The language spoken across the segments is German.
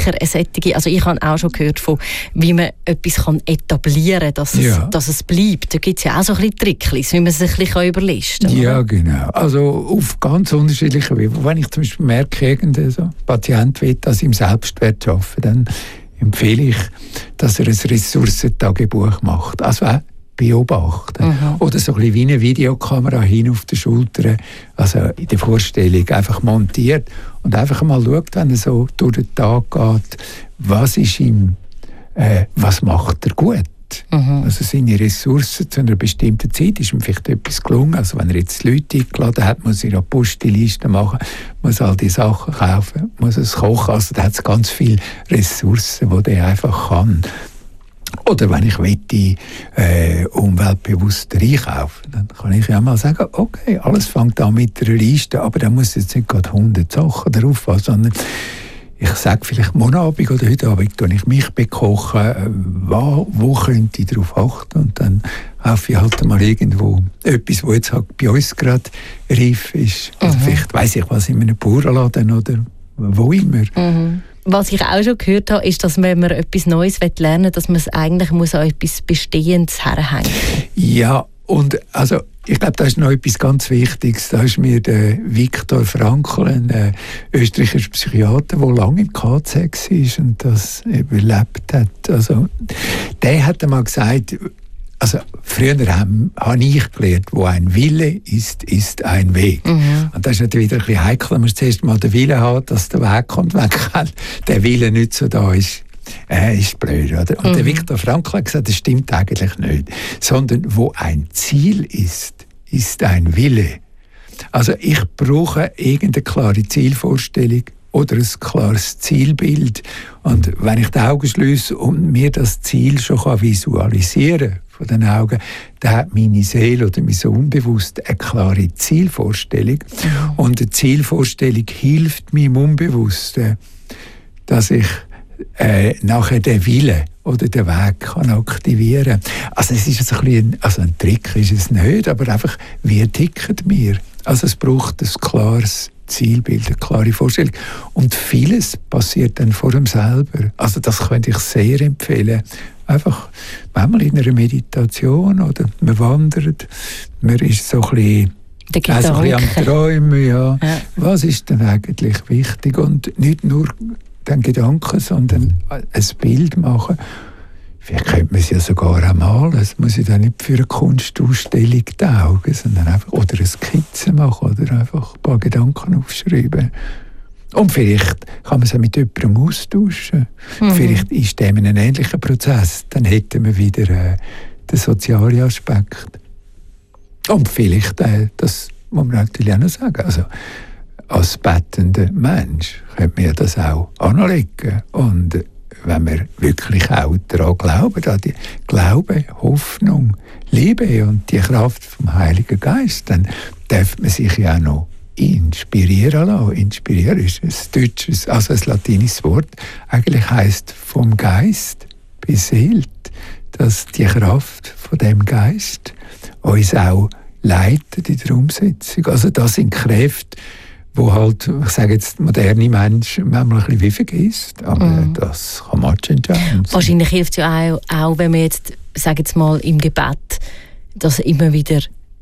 sicher eine solche, also ich habe auch schon gehört von, wie man etwas etablieren kann, dass es bleibt. Da gibt es ja auch so ein bisschen Tricks, wie man sich ein bisschen überlisten kann. Ja, genau. Also auf ganz unterschiedliche Wege. Wenn ich zum Beispiel merke, irgendein Patient will das im Selbstwert arbeiten, dann empfehle ich, dass er ein Ressourcentagebuch macht. Also auch beobachten. Oder so ein bisschen wie eine Videokamera hin auf der Schulter, also in der Vorstellung einfach montiert und einfach mal schaut, wenn er so durch den Tag geht, was ist ihm, was macht er gut. Also seine Ressourcen zu einer bestimmten Zeit ist ihm vielleicht etwas gelungen. Also wenn er jetzt Leute eingeladen hat, muss er eine Postliste machen, muss all die Sachen kaufen, muss es kochen. Also da hat es ganz viele Ressourcen, die er einfach kann. Oder wenn ich umweltbewusster einkaufen, dann kann ich ja mal sagen, okay, alles fängt an mit einer Liste, aber da muss jetzt nicht gerade 100 Sachen drauf haben, sondern ich sage vielleicht morgen Abend oder heute Abend, wenn ich mich bekoche, wo könnte ich darauf achten? Und dann kaufe ich halt mal irgendwo etwas, was jetzt halt bei uns gerade reif ist. Also vielleicht weiss ich was in einem Bauernladen oder wo immer. Was ich auch schon gehört habe, ist, dass wenn man etwas Neues lernen will, dass man es eigentlich muss an etwas Bestehendes herhängen muss. Ja, und also ich glaube, das ist noch etwas ganz Wichtiges. Da ist mir der Viktor Frankl, ein österreichischer Psychiater, der lange im KZ war und das überlebt hat. Also, der hat einmal gesagt, also früher habe ich gelernt, wo ein Wille ist, ist ein Weg. Und das ist natürlich wieder ein bisschen heikel. Man muss zuerst mal den Willen haben, dass der Weg kommt. Wenn der Wille nicht so da ist, ist blöd, oder? Und der Viktor Frankl hat gesagt, das stimmt eigentlich nicht. Sondern wo ein Ziel ist, ist ein Wille. Also ich brauche irgendeine klare Zielvorstellung oder ein klares Zielbild. Und wenn ich die Augen schliesse und mir das Ziel schon visualisieren kann, von den Augen, dann hat meine Seele oder mein Unbewusst eine klare Zielvorstellung. Und die Zielvorstellung hilft meinem Unbewussten, dass ich nachher den Willen oder den Weg kann aktivieren kann. Also es ist ein Trick ist es nicht, aber einfach, wie ticken wir? Also es braucht ein klares Zielbild, eine klare Vorstellung. Und vieles passiert dann vor dem selber. Also das könnte ich sehr empfehlen. Einfach, wenn man in einer Meditation oder man wandert, man ist so ein bisschen am Träumen, ja. Was ist denn eigentlich wichtig? Und nicht nur den Gedanken, sondern ein Bild machen. Vielleicht könnte man es ja sogar auch malen. Es muss ja dann nicht für eine Kunstausstellung taugen, sondern einfach oder eine Skizze machen oder einfach ein paar Gedanken aufschreiben. Und vielleicht kann man es auch mit jemandem austauschen. Vielleicht ist dem ein ähnlicher Prozess. Dann hätten wir wieder den sozialen Aspekt. Und vielleicht, das muss man natürlich auch noch sagen, also als bettender Mensch könnte man das auch anlegen. Und wenn wir wirklich auch daran glauben, an die Glaube, Hoffnung, Liebe und die Kraft vom Heiligen Geist, dann darf man sich ja auch noch inspirieren lassen. Inspirieren ist ein deutsches, also ein latinisches Wort. Eigentlich heisst vom Geist beseelt, dass die Kraft von dem Geist uns auch leitet in der Umsetzung. Also das sind Kräfte, wo halt, ich sage jetzt, moderne Menschen manchmal ein bisschen wie vergisst, aber das kann man entscheiden. Wahrscheinlich hilft es ja auch, wenn man jetzt, sage jetzt mal, im Gebet das immer wieder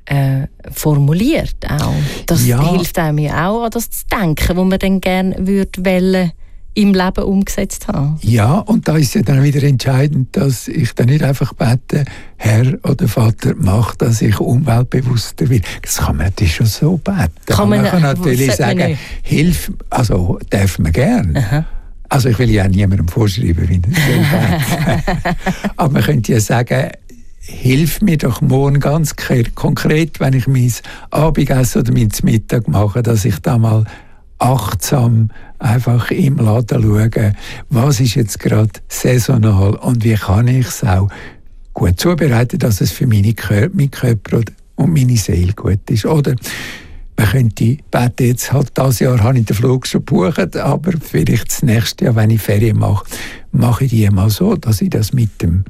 formuliert. Auch. Das hilft einem ja auch, an das zu denken, was man dann gerne wollen im Leben umgesetzt haben. Ja, und da ist ja dann wieder entscheidend, dass ich dann nicht einfach bete, Herr oder Vater, mach, dass ich umweltbewusster werde. Das kann man natürlich schon so beten. Man kann natürlich sagen, hilf, also darf man gern. Also ich will ja niemandem vorschreiben, wie das beten. Aber man könnte ja sagen, hilf mir doch morgen ganz konkret, wenn ich mein Abendessen oder mein Mittag mache, dass ich da mal achtsam einfach im Laden schauen, was ist jetzt gerade saisonal und wie kann ich es auch gut zubereiten, dass es für mein Körper und meine Seele gut ist. Oder man könnte beten, jetzt halt dieses Jahr habe ich den Flug schon gebucht, aber vielleicht das nächste Jahr, wenn ich Ferien mache, mache ich die mal so, dass ich das mit dem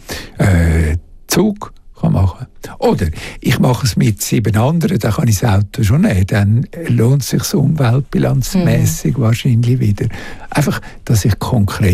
Zug machen kann. Oder ich mache es mit 7 anderen, dann kann ich das Auto schon nehmen. Dann lohnt es sich umweltbilanzmässig wahrscheinlich wieder. Einfach, dass ich konkret